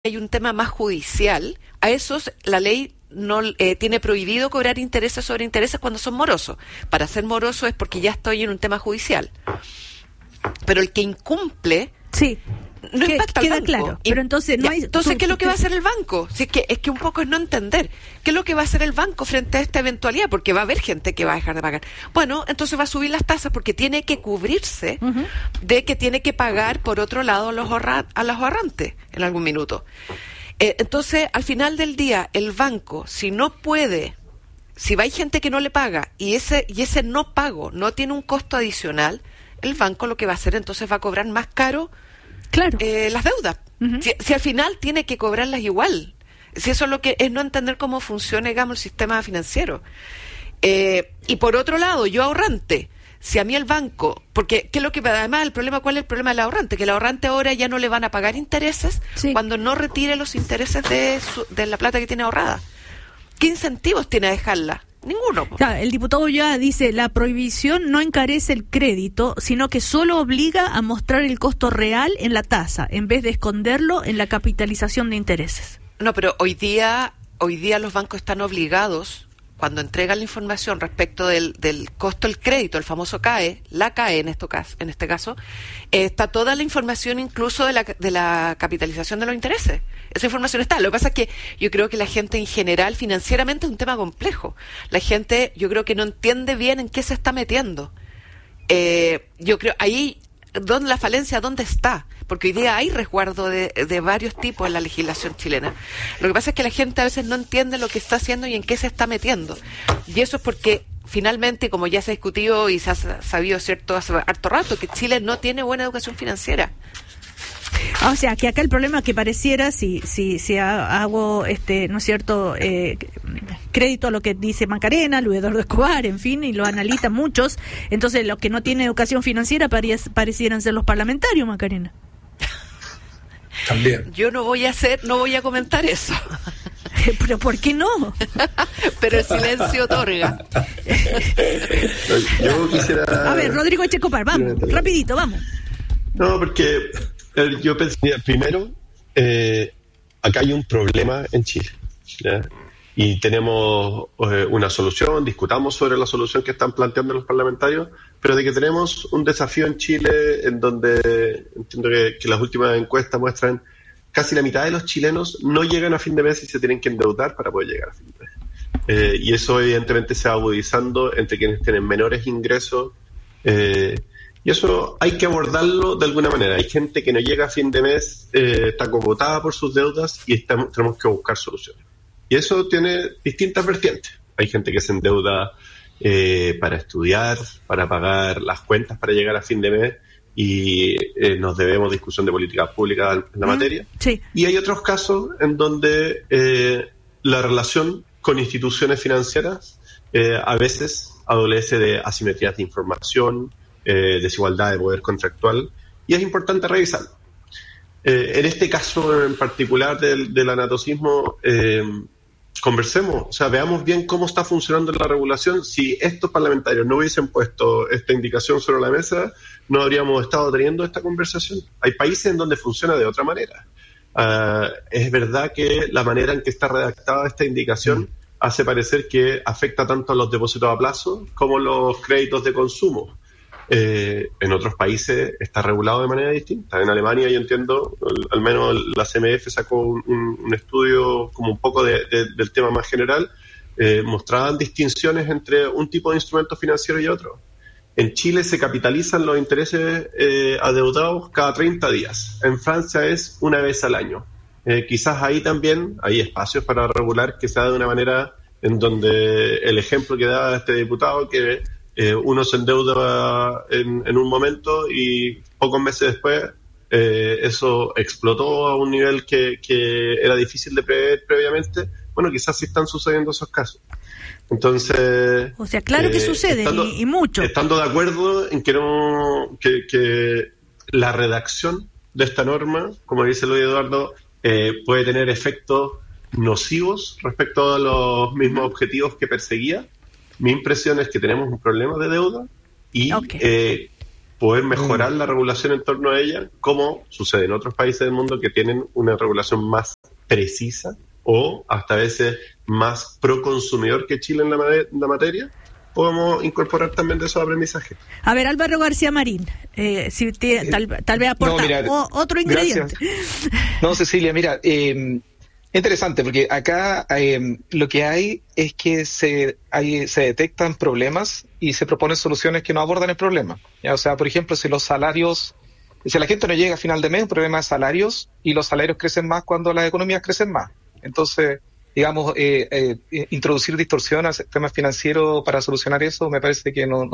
hay un tema más judicial, a esos la ley no tiene prohibido cobrar intereses sobre intereses cuando son morosos. Para ser moroso es porque ya estoy en un tema judicial. Pero el que incumple... Sí. No impacta al banco. Claro, pero entonces no hay... Entonces, ¿qué es lo que va a hacer el banco? Si es que un poco es no entender. ¿Qué es lo que va a hacer el banco frente a esta eventualidad? Porque va a haber gente que va a dejar de pagar. Bueno, entonces va a subir las tasas porque tiene que cubrirse de que tiene que pagar, por otro lado, a los ahorrantes en algún minuto. Entonces, al final del día, el banco, si no puede, si hay gente que no le paga y ese no pago no tiene un costo adicional, el banco lo que va a hacer entonces va a cobrar más caro las deudas. Si al final tiene que cobrarlas igual. Si eso es lo que es no entender cómo funciona, digamos, el sistema financiero. Y por otro lado, yo ahorrante, si a mí el banco, porque ¿qué es lo que además el problema? ¿Cuál es el problema del ahorrante? Que el ahorrante ahora ya no le van a pagar intereses cuando no retire los intereses de la plata que tiene ahorrada. ¿Qué incentivos tiene a dejarla? Ninguno. Claro, el diputado ya dice, la prohibición no encarece el crédito, sino que solo obliga a mostrar el costo real en la tasa, en vez de esconderlo en la capitalización de intereses. No, pero hoy día los bancos están obligados, cuando entregan la información respecto del costo del crédito, el famoso CAE, la CAE en este caso, está toda la información incluso de la capitalización de los intereses. Esa información está. Lo que pasa es que yo creo que la gente en general, financieramente, es un tema complejo. La gente, yo creo que no entiende bien en qué se está metiendo. Yo creo, ahí, la falencia, ¿dónde está? Porque hoy día hay resguardo de varios tipos en la legislación chilena. Lo que pasa es que la gente a veces no entiende lo que está haciendo y en qué se está metiendo. Y eso es porque, finalmente, como ya se ha discutido y se ha sabido hace harto rato, que Chile no tiene buena educación financiera. O sea, que acá el problema que pareciera, si hago, ¿no es cierto?, crédito a lo que dice Macarena, Luis Eduardo Escobar, en fin, y lo analizan muchos, entonces los que no tienen educación financiera parecieran ser los parlamentarios, Macarena. También. Yo no voy a comentar eso. ¿Pero por qué no? Pero el silencio otorga. Yo quisiera... A ver, Rodrigo Echecopar, vamos, rapidito, vamos. No, porque yo pensé, primero, acá hay un problema en Chile, ¿ya? Y tenemos una solución, discutamos sobre la solución que están planteando los parlamentarios, pero de que tenemos un desafío en Chile en donde entiendo que las últimas encuestas muestran casi la mitad de los chilenos no llegan a fin de mes y se tienen que endeudar para poder llegar a fin de mes. Y eso evidentemente se va agudizando entre quienes tienen menores ingresos, y eso hay que abordarlo de alguna manera. Hay gente que no llega a fin de mes, está agotada por sus deudas y tenemos que buscar soluciones. Y eso tiene distintas vertientes. Hay gente que se endeuda para estudiar, para pagar las cuentas para llegar a fin de mes y nos debemos discusión de políticas públicas en la materia. Sí. Y hay otros casos en donde la relación con instituciones financieras a veces adolece de asimetrías de información, desigualdad de poder contractual, y es importante revisarlo. En este caso en particular del anatocismo, conversemos, o sea, veamos bien cómo está funcionando la regulación. Si estos parlamentarios no hubiesen puesto esta indicación sobre la mesa, no habríamos estado teniendo esta conversación. Hay países en donde funciona de otra manera. Es verdad que la manera en que está redactada esta indicación hace parecer que afecta tanto a los depósitos a plazo como los créditos de consumo. En otros países está regulado de manera distinta. En Alemania, yo entiendo, al menos la CMF sacó un estudio como un poco del tema más general, mostraban distinciones entre un tipo de instrumento financiero y otro. En Chile se capitalizan los intereses adeudados cada 30 días. En Francia es una vez al año. Quizás ahí también hay espacios para regular que sea de una manera en donde el ejemplo que da este diputado, que uno se endeuda en un momento y pocos meses después eso explotó a un nivel que era difícil de prever previamente. Bueno, quizás sí están sucediendo esos casos. Entonces, o sea, claro que sucede, y mucho. Estando de acuerdo en que la redacción de esta norma, como dice Luis Eduardo, puede tener efectos nocivos respecto a los mismos objetivos que perseguía. Mi impresión es que tenemos un problema de deuda y poder mejorar la regulación en torno a ella, como sucede en otros países del mundo que tienen una regulación más precisa o hasta a veces más pro consumidor que Chile en la materia. Podemos incorporar también de esos aprendizajes. A ver, Álvaro García Marín, si tal vez aporta otro ingrediente. Gracias. No, Cecilia, mira, interesante, porque acá lo que hay es que se detectan problemas y se proponen soluciones que no abordan el problema. ¿Ya? O sea, por ejemplo, si la gente no llega a final de mes, un problema de salarios, y los salarios crecen más cuando las economías crecen más. Entonces, digamos, introducir distorsión al sistema financiero para solucionar eso me parece que no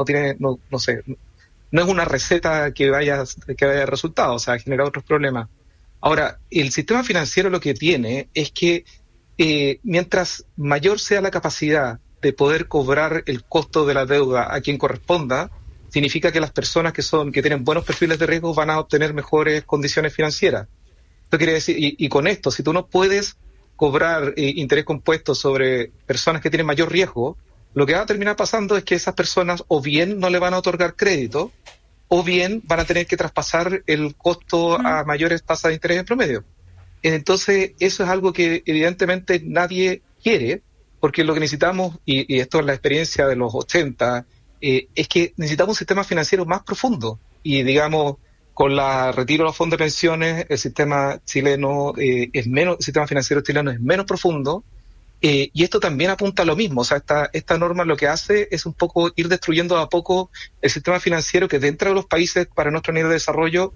es una receta que vaya a resultado, o sea, genera otros problemas. Ahora, el sistema financiero lo que tiene es que mientras mayor sea la capacidad de poder cobrar el costo de la deuda a quien corresponda, significa que las personas que tienen buenos perfiles de riesgo van a obtener mejores condiciones financieras. Esto quiere decir, y con esto, si tú no puedes cobrar interés compuesto sobre personas que tienen mayor riesgo, lo que va a terminar pasando es que esas personas o bien no le van a otorgar crédito, o bien van a tener que traspasar el costo a mayores tasas de interés en promedio. Entonces, eso es algo que evidentemente nadie quiere, porque lo que necesitamos, y esto es la experiencia de los 80, es que necesitamos un sistema financiero más profundo. Y digamos, con la retiro de los fondos de pensiones, el sistema chileno el sistema financiero chileno es menos profundo. Y esto también apunta a lo mismo, o sea, esta norma lo que hace es un poco ir destruyendo a poco el sistema financiero que dentro de los países para nuestro nivel de desarrollo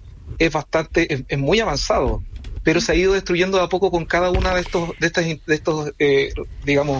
es muy avanzado, pero se ha ido destruyendo a poco con cada una de estos digamos,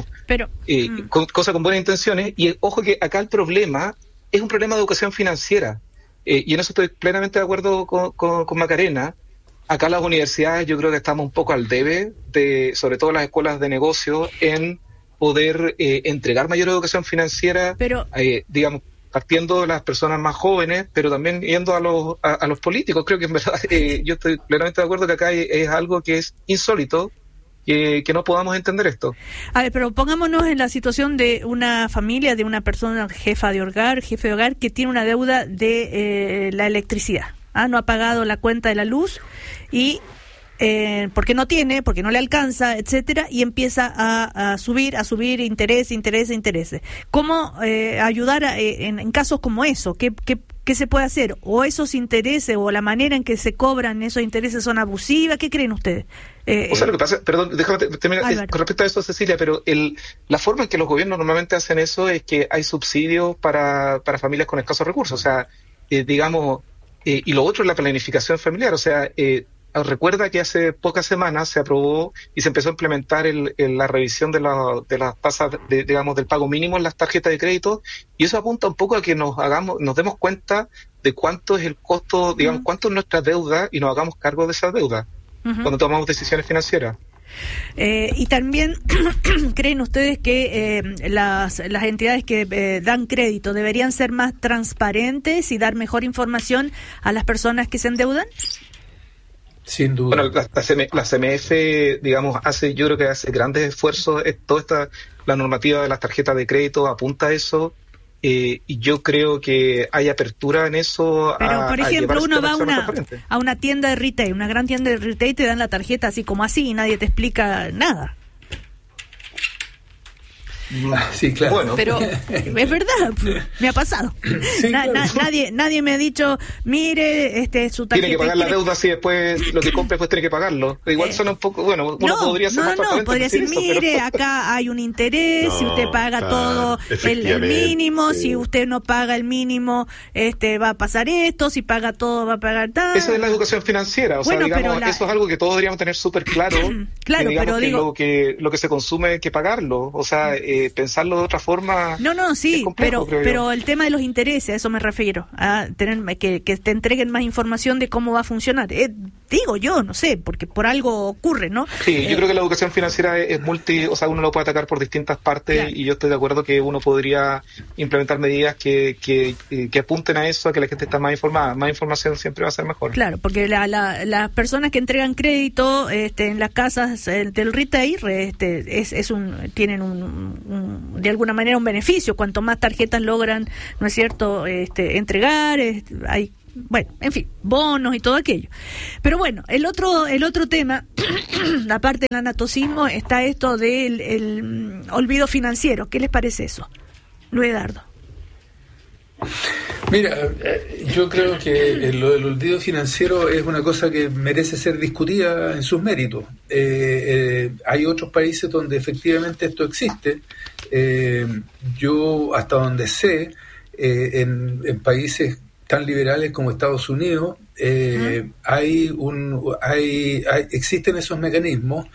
cosas con buenas intenciones. Y ojo que acá el problema es un problema de educación financiera, y en eso estoy plenamente de acuerdo con Macarena. Acá las universidades yo creo que estamos un poco al debe, sobre todo las escuelas de negocio, en poder entregar mayor educación financiera, digamos, partiendo de las personas más jóvenes, pero también yendo a los políticos. Creo que en verdad yo estoy plenamente de acuerdo que acá es algo que es insólito, que no podamos entender esto. A ver, pero pongámonos en la situación de una familia, de una persona jefe de hogar, que tiene una deuda de la electricidad. No ha pagado la cuenta de la luz y porque no le alcanza, etcétera, y empieza a subir interés. ¿Cómo ayudar en casos como eso? ¿Qué se puede hacer? ¿O esos intereses o la manera en que se cobran esos intereses son abusivas? ¿Qué creen ustedes? O sea, lo que pasa, perdón, déjame terminar con respecto a eso, Cecilia, pero la forma en que los gobiernos normalmente hacen eso es que hay subsidios para familias con escasos recursos, o sea, digamos. Y lo otro es la planificación familiar, o sea, recuerda que hace pocas semanas se aprobó y se empezó a implementar la revisión de las tasas, digamos, del pago mínimo en las tarjetas de crédito, y eso apunta un poco a que nos demos cuenta de cuánto es el costo, digamos, cuánto es nuestra deuda y nos hagamos cargo de esa deuda cuando tomamos decisiones financieras. Y también, ¿creen ustedes que las entidades que dan crédito deberían ser más transparentes y dar mejor información a las personas que se endeudan? Sin duda. Bueno, la CMF, digamos, yo creo que hace grandes esfuerzos. La normativa de las tarjetas de crédito apunta a eso. Y yo creo que hay apertura en eso. Pero, por ejemplo, uno va a una tienda de retail, una gran tienda de retail, te dan la tarjeta así como así y nadie te explica nada. Sí, claro. Bueno, pero es verdad, me ha pasado. Sí, nadie me ha dicho, mire, su tarjeta. Tiene que pagar la deuda si después lo que compre después tiene que pagarlo. Igual suena un poco, bueno, uno podría ser más transparente. Podría decir, mire, pero acá hay un interés, si usted paga todo el mínimo, si usted no paga el mínimo, va a pasar esto, si paga todo va a pagar tal. Eso es la educación financiera, o sea, digamos, eso es algo que todos deberíamos tener súper claro. Claro, digamos, pero digo, lo que se consume hay que pagarlo, o sea, pensarlo de otra forma. Sí, complejo, pero el tema de los intereses, a eso me refiero, a tener que te entreguen más información de cómo va a funcionar. Digo yo, no sé, porque por algo ocurre, ¿no? Sí, yo creo que la educación financiera es o sea, uno lo puede atacar por distintas partes, claro. Y yo estoy de acuerdo que uno podría implementar medidas que apunten a eso, a que la gente está más informada. Más información siempre va a ser mejor. Claro, porque las personas que entregan crédito en las casas del retail tienen de alguna manera un beneficio. Cuanto más tarjetas logran, ¿no es cierto?, entregar, hay bueno, en fin, bonos y todo aquello. Pero bueno, el otro tema, aparte del anatocismo, está esto del el olvido financiero. ¿Qué les parece eso? Luis Dardo. Mira, yo creo que lo del olvido financiero es una cosa que merece ser discutida en sus méritos. Hay otros países donde efectivamente esto existe. Yo, hasta donde sé, en países tan liberales como Estados Unidos, existen esos mecanismos.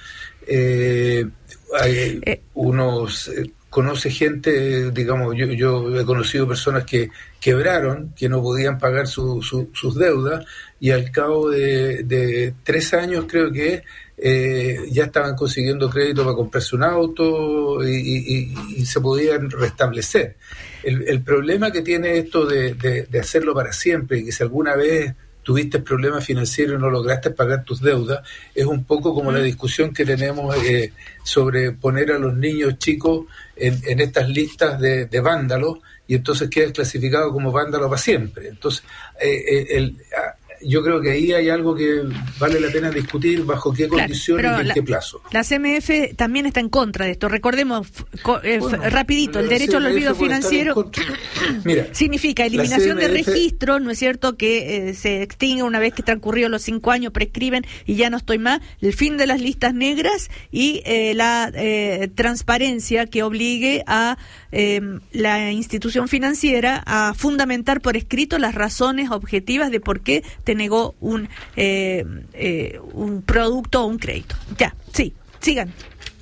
Conoce gente, digamos, yo he conocido personas que quebraron, que no podían pagar sus deudas, y al cabo de 3 años, creo que ya estaban consiguiendo crédito para comprarse un auto y se podían restablecer. El problema que tiene esto de hacerlo para siempre, y que si alguna vez tuviste problemas financieros y no lograste pagar tus deudas, es un poco como la discusión que tenemos sobre poner a los niños chicos en estas listas de vándalos, y entonces quedas clasificado como vándalo para siempre. Entonces, yo creo que ahí hay algo que vale la pena discutir, bajo qué condiciones y en qué plazo. La CMF también está en contra de esto. Recordemos, rapidito, el derecho al olvido financiero Mira, significa eliminación de registro, ¿no es cierto?, que se extingue una vez que transcurridos los 5 años, prescriben y ya no estoy más, el fin de las listas negras y la transparencia que obligue a la institución financiera a fundamentar por escrito las razones objetivas de por qué te negó un producto o un crédito. Ya, sí, sigan.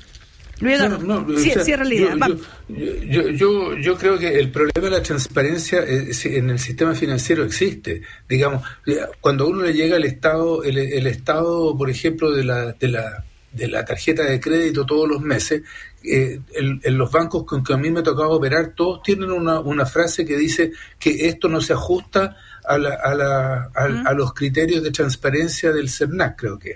Cierra la idea. Yo creo que el problema de la transparencia en el sistema financiero existe. Digamos, cuando uno le llega al Estado, el Estado, por ejemplo, de la tarjeta de crédito todos los meses, en los bancos con que a mí me tocaba operar, todos tienen una frase que dice que esto no se ajusta a los criterios de transparencia del CERNAC, creo que.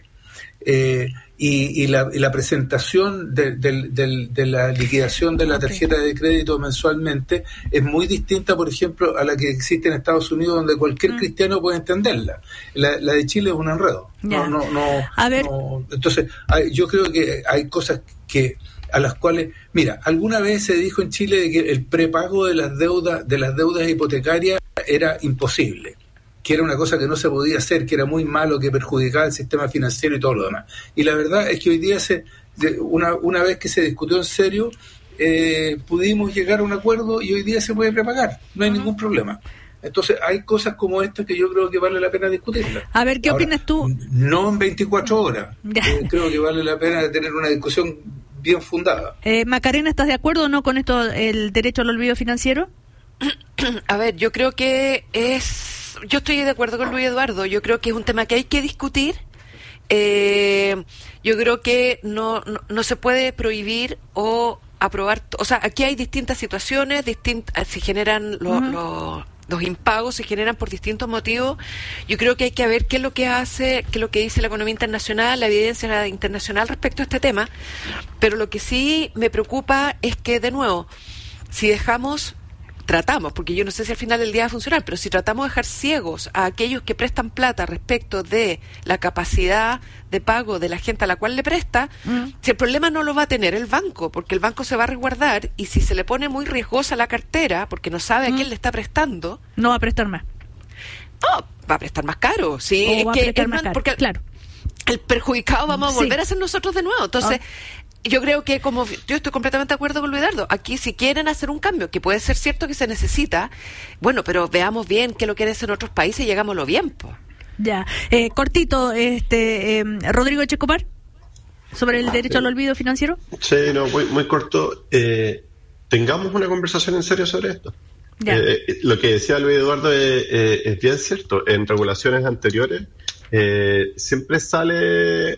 Y la presentación de la liquidación de la tarjeta de crédito mensualmente es muy distinta, por ejemplo, a la que existe en Estados Unidos, donde cualquier cristiano puede entenderla. La de Chile es un enredo. Entonces, yo creo que hay cosas a las cuales, mira, alguna vez se dijo en Chile de que el prepago de las deudas hipotecarias era imposible, que era una cosa que no se podía hacer, que era muy malo, que perjudicaba el sistema financiero y todo lo demás. Y la verdad es que hoy día, una vez que se discutió en serio, pudimos llegar a un acuerdo y hoy día se puede prepagar, no hay ningún problema. Entonces hay cosas como estas que yo creo que vale la pena discutirlas. A ver, ¿qué opinas tú? No en 24 horas. Creo que vale la pena tener una discusión bien fundada. Macarena, ¿estás de acuerdo o no con esto, el derecho al olvido financiero? A ver, yo creo que yo estoy de acuerdo con Luis Eduardo. Yo creo que es un tema que hay que discutir. Yo creo que no se puede prohibir o aprobar. O sea, aquí hay distintas situaciones, se generan los impagos, se generan por distintos motivos. Yo creo que hay que ver qué es lo que dice la economía internacional, la evidencia internacional respecto a este tema. Pero lo que sí me preocupa es que, de nuevo, si tratamos, porque yo no sé si al final del día va a funcionar, pero si tratamos de dejar ciegos a aquellos que prestan plata respecto de la capacidad de pago de la gente a la cual le presta, si el problema no lo va a tener el banco, porque el banco se va a resguardar, y si se le pone muy riesgosa la cartera, porque no sabe a quién le está prestando, no va a prestar más. No, va a prestar más caro, sí, o va a prestar más caro, porque claro. El perjudicado vamos a volver a ser nosotros de nuevo. Entonces, yo creo que, como yo estoy completamente de acuerdo con Luis Dardo, aquí si quieren hacer un cambio, que puede ser cierto que se necesita, bueno, pero veamos bien qué lo quieren hacer en otros países y llegámoslo bien, pues. Ya, cortito, Rodrigo Echecopar, sobre el derecho al olvido financiero. Sí, no, muy corto. Tengamos una conversación en serio sobre esto. Lo que decía Luis Eduardo es bien cierto. En regulaciones anteriores siempre sale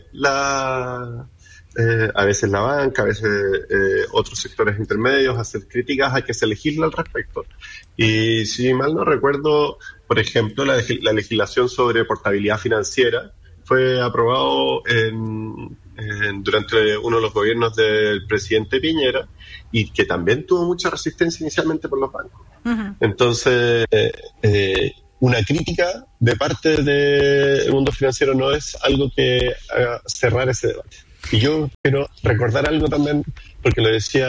a veces la banca, a veces otros sectores intermedios, hacer críticas a que se legisle al respecto. Y si mal no recuerdo, por ejemplo, la legislación sobre portabilidad financiera fue aprobado durante uno de los gobiernos del presidente Piñera, y que también tuvo mucha resistencia inicialmente por los bancos. Entonces, una crítica de parte del mundo financiero no es algo que haga cerrar ese debate. Y yo quiero recordar algo también, porque lo decía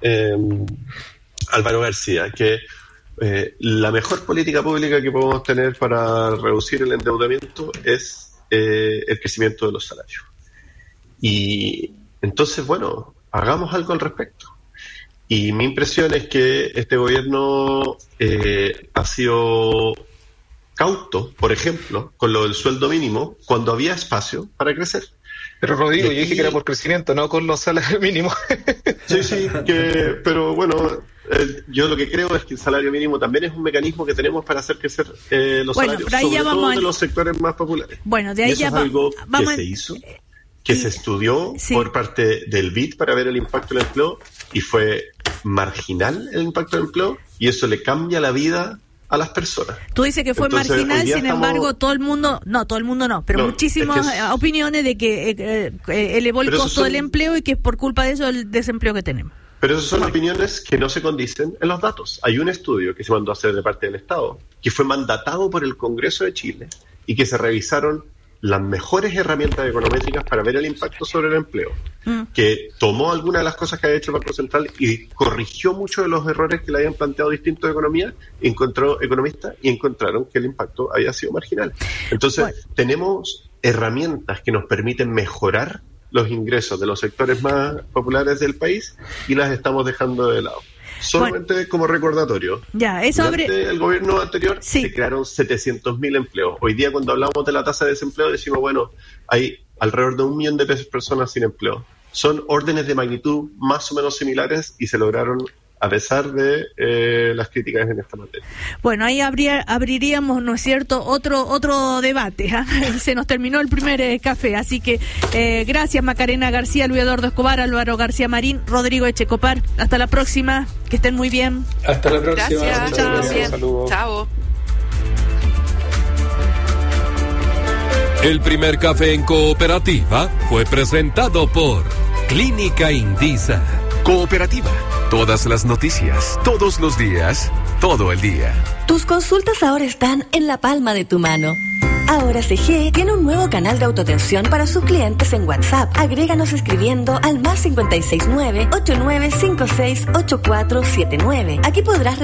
Álvaro García, que la mejor política pública que podemos tener para reducir el endeudamiento es el crecimiento de los salarios. Y entonces, bueno, hagamos algo al respecto. Y mi impresión es que este gobierno ha sido cauto, por ejemplo, con lo del sueldo mínimo, cuando había espacio para crecer. Pero Rodrigo, yo dije que era por crecimiento, no con los salarios mínimos. Sí, pero bueno, yo lo que creo es que el salario mínimo también es un mecanismo que tenemos para hacer crecer los salarios, pero ahí sobre ya todo vamos de los sectores más populares. Bueno, de ahí y eso ya es algo vamos que se hizo, que se estudió por parte del BID para ver el impacto del empleo, y fue marginal el impacto del empleo, y eso le cambia la vida a las personas. Tú dices que fue marginal, sin embargo, todo el mundo no, pero muchísimas opiniones de que elevó el costo del empleo y que es por culpa de eso el desempleo que tenemos. Pero esas son opiniones que no se condicen en los datos. Hay un estudio que se mandó a hacer de parte del Estado, que fue mandatado por el Congreso de Chile, y que se revisaron las mejores herramientas económicas para ver el impacto sobre el empleo, que tomó algunas de las cosas que ha hecho el Banco Central y corrigió muchos de los errores que le habían planteado distintos economistas, y encontraron que el impacto había sido marginal. Entonces, tenemos herramientas que nos permiten mejorar los ingresos de los sectores más populares del país, y las estamos dejando de lado. Solamente como recordatorio, durante el gobierno anterior se crearon 700.000 empleos. Hoy día, cuando hablamos de la tasa de desempleo, decimos, bueno, hay alrededor de 1 millón de personas sin empleo. Son órdenes de magnitud más o menos similares, y se lograron a pesar de las críticas en esta materia. Bueno, ahí abriríamos, ¿no es cierto?, otro debate. ¿Eh? Se nos terminó el primer café, así que gracias Macarena García, Luis Eduardo Escobar, Álvaro García Marín, Rodrigo Echecopar. Hasta la próxima, que estén muy bien. Hasta la próxima. Gracias. Chao. El primer café en Cooperativa fue presentado por Clínica Indisa. Cooperativa. Todas las noticias, todos los días, todo el día. Tus consultas ahora están en la palma de tu mano. Ahora CGE tiene un nuevo canal de autoatención para sus clientes en WhatsApp. Agréganos escribiendo al +569-8956-8479. Aquí podrás